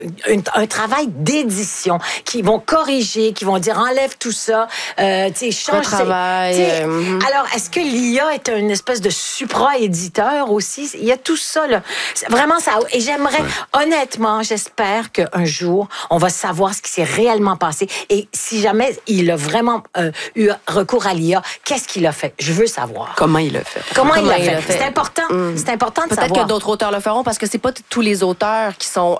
un travail d'édition, qui vont corriger, qui vont dire enlève tout ça, change. Alors, est-ce que l'IA est une espèce de supra-éditeur aussi? Il y a tout ça, là. Vraiment, ça. Et j'aimerais, honnêtement, j'espère qu'un jour, on va savoir ce qui s'est réellement passé. Et si jamais il a vraiment eu recours à l'IA, qu'est-ce qu'il a fait? Je veux savoir. Comment il l'a fait? Comment il l'a fait? C'est important. C'est important de savoir. Peut-être que d'autres auteurs le feront parce que c'est pas tous les auteurs qui sont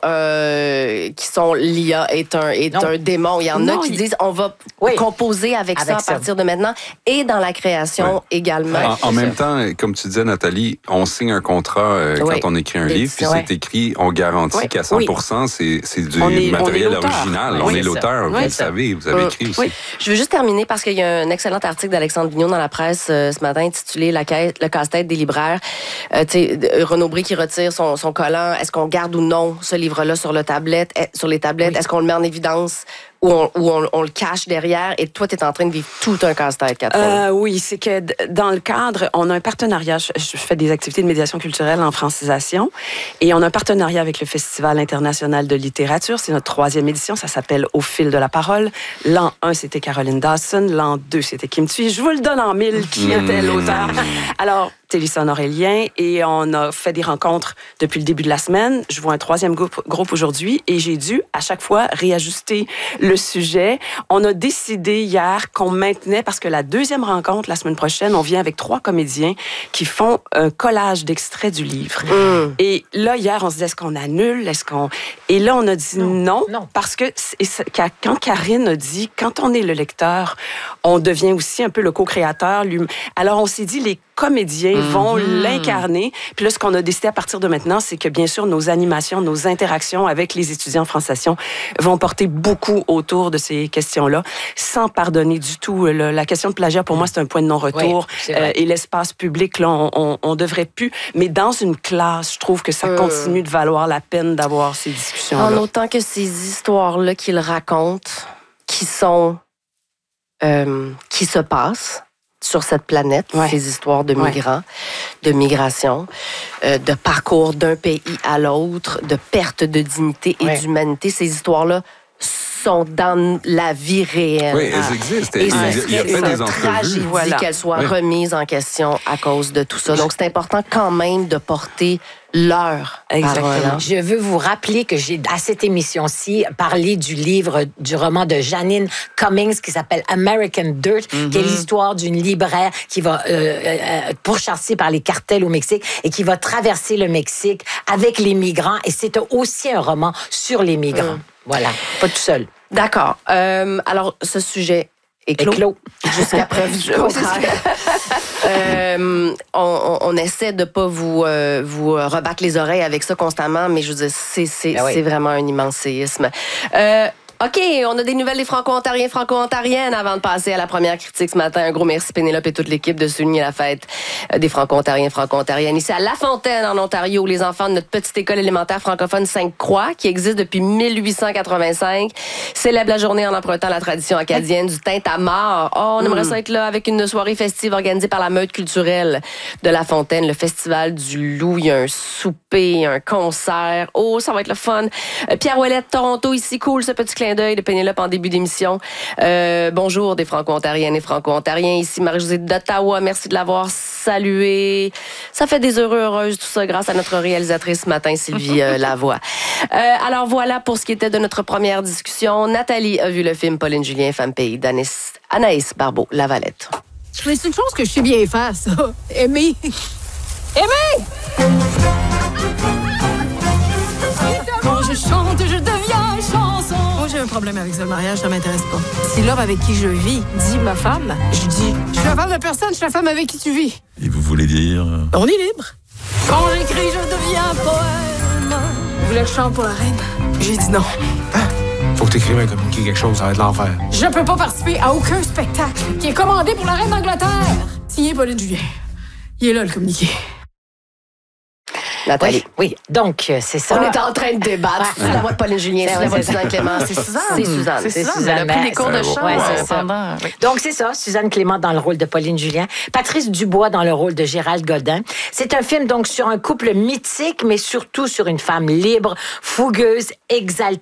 l'IA est un démon. Il y en a qui disent on va composer avec ça à partir de maintenant et dans la création également. En même temps, comme tu disais, Nathalie, on signe un contrat quand on écrit un livre, puis c'est écrit, on garantit qu'à 100%, c'est du matériel original. On est l'auteur, vous le savez, vous avez écrit aussi. Oui. Je veux juste terminer parce qu'il y a un excellent article d'Alexandre Vigneault dans la presse ce matin intitulé Le casse-tête des libraires. Renaud Bré qui retire son collant. Est-ce qu'on garde ou non ce livre-là sur les tablettes? Est-ce qu'on le met en évidence ou on le cache derrière? Et toi, tu es en train de vivre tout un casse-tête, Catherine. Oui, c'est que dans le cadre, on a un partenariat. Je fais des activités de médiation culturelle en francisation et on a un partenariat avec le Festival international de littérature. C'est notre 3e édition. Ça s'appelle Au fil de la parole. L'an 1, c'était Caroline Dawson. L'an 2, c'était Kim Thuy. Je vous le donne en mille qui était l'auteur. Alors, Télésphone Aurélien, et on a fait des rencontres depuis le début de la semaine. Je vois un 3e groupe aujourd'hui et j'ai dû à chaque fois réajuster le sujet. On a décidé hier qu'on maintenait, parce que la 2e rencontre, la semaine prochaine, on vient avec 3 comédiens qui font un collage d'extraits du livre. Et là, hier, on se disait, est-ce qu'on annule? Et là, on a dit non. Parce que quand Karine a dit, quand on est le lecteur, on devient aussi un peu le co-créateur. Alors, on s'est dit, les comédiens vont l'incarner. Puis là, ce qu'on a décidé à partir de maintenant, c'est que bien sûr, nos animations, nos interactions avec les étudiants en franciation vont porter beaucoup autour de ces questions-là, sans pardonner du tout. La question de plagiat, pour moi, c'est un point de non-retour. Et l'espace public, là, on devrait plus. Mais dans une classe, je trouve que ça continue de valoir la peine d'avoir ces discussions-là. En autant que ces histoires-là qu'il raconte, qui se passent sur cette planète, ces histoires de migrants, de migration, de parcours d'un pays à l'autre, de perte de dignité et d'humanité. Ces histoires-là sont dans la vie réelle. Oui, elles existent. Et il y a fait des entrevues. Tragédie qu'elles soient remises en question à cause de tout ça. Donc, c'est important quand même de porter leur parole. Je veux vous rappeler que j'ai, à cette émission-ci, parlé du livre, du roman de Janine Cummings qui s'appelle American Dirt, qui est l'histoire d'une libraire qui va pourchassée par les cartels au Mexique et qui va traverser le Mexique avec les migrants. Et c'est aussi un roman sur les migrants. Voilà, pas tout seul. D'accord. Alors, ce sujet est clos. Jusqu'à preuve du contraire. On essaie de pas vous rebattre les oreilles avec ça constamment, mais je veux dire, c'est vraiment un immense séisme. OK, on a des nouvelles des Franco-Ontariens, Franco-Ontariennes avant de passer à la première critique ce matin. Un gros merci Pénélope et toute l'équipe de souligner la fête des Franco-Ontariens, Franco-Ontariennes. Ici à La Fontaine, en Ontario, les enfants de notre petite école élémentaire francophone Sainte-Croix, qui existe depuis 1885, célèbrent la journée en empruntant la tradition acadienne du tintamarre. On aimerait ça être là avec une soirée festive organisée par la Meute culturelle de La Fontaine, le Festival du Loup. Il y a un souper, un concert. Oh, ça va être le fun. Pierre Ouellette, Toronto, ici, cool, ce petit clin d'œil de Pénélope en début d'émission. Bonjour des Franco-Ontariennes et Franco-Ontariens. Ici Marie-Josée d'Ottawa. Merci de l'avoir salué. Ça fait des heureuses, tout ça, grâce à notre réalisatrice ce matin, Sylvie Lavoie. Alors voilà pour ce qui était de notre première discussion. Nathalie a vu le film Pauline Julien, Femme pays d'Anaïs Barbeau-Lavalette. C'est une chose que je sais bien faire, ça. Aimer. Aimer! Quand je chante, je deviens chanson. Moi, j'ai un problème avec ça. Le mariage, ça m'intéresse pas. Si l'homme avec qui je vis dit ma femme, je dis je suis la femme de personne, je suis la femme avec qui tu vis. Et vous voulez dire? On est libre. Quand j'écris, je deviens poème. Je voulais que je chante pour la reine. J'ai dit non. Faut que t'écrives un communiqué quelque chose, ça va être l'enfer. Je peux pas participer à aucun spectacle qui est commandé pour la reine d'Angleterre. Signé Pauline Julien. Il est là, le communiqué. Nathalie. Oui. Donc, c'est ça. On est en train de débattre. C'est la voix de Pauline Julien, c'est la voix de Suzanne Clément. C'est Suzanne. C'est Suzanne. Elle a pris des cours de chant. C'est ça. Donc, c'est ça. Suzanne Clément dans le rôle de Pauline Julien. Patrice Dubois dans le rôle de Gérald Godin. C'est un film, donc, sur un couple mythique, mais surtout sur une femme libre, fougueuse, exaltée,